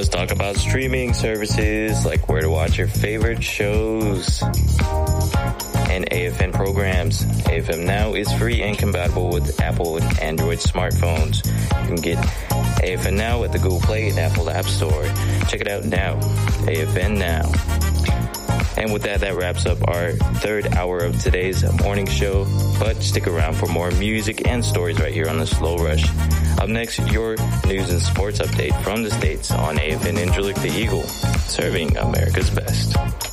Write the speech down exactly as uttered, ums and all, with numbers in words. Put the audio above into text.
Let's talk about streaming services, like where to watch your favorite shows and A F N programs. A F M Now is free and compatible with Apple and Android smartphones. You can get A F N Now at the Google Play and Apple App Store. Check it out now. A F N Now. And with that, that wraps up our third hour of today's morning show. But stick around for more music and stories right here on the Slow Rush. Up next, your news and sports update from the States on A F N Incirlik the Eagle, serving America's best.